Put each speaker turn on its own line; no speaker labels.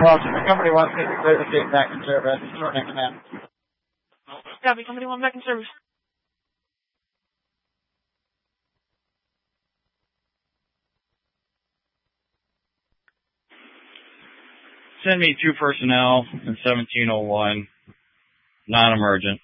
The company wants me to clear the gate back in service. Short next command.
Copy, company 1 back in service.
Send me 2 personnel in 1701, non-emergent.